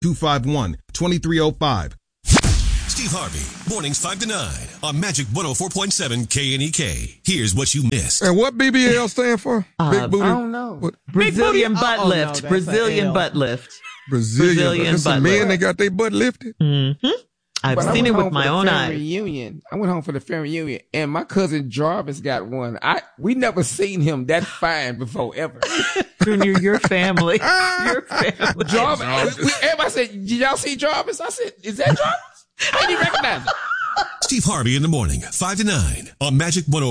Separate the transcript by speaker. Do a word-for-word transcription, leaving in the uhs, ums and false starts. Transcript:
Speaker 1: two five one, two three zero five.
Speaker 2: Steve Harvey, mornings five to nine on Magic one oh four point seven K N E K. Here's what you missed.
Speaker 3: And what B B L stand for?
Speaker 4: Uh,
Speaker 3: Big booty.
Speaker 4: I don't know.
Speaker 3: What?
Speaker 4: Brazilian butt
Speaker 5: Oh,
Speaker 4: lift.
Speaker 5: no,
Speaker 4: Brazilian butt lift.
Speaker 3: Brazilian.
Speaker 4: Brazilian
Speaker 3: There's some
Speaker 4: butt
Speaker 3: men
Speaker 4: lift.
Speaker 3: that got their butt lifted.
Speaker 4: Mm-hmm. I've
Speaker 5: But I
Speaker 4: seen
Speaker 5: went
Speaker 4: it with
Speaker 5: home
Speaker 4: my
Speaker 5: for the
Speaker 4: own
Speaker 5: family
Speaker 4: eyes.
Speaker 5: Reunion. I went home for the family reunion, and my cousin Jarvis got one. I we never seen him that fine before ever.
Speaker 4: Junior, your family. Your family.
Speaker 5: Jarvis. We, we, everybody said, "Did y'all see Jarvis?" I said, "Is that Jarvis?" I didn't recognize him.
Speaker 2: Steve Harvey in the morning, five to nine on Magic one oh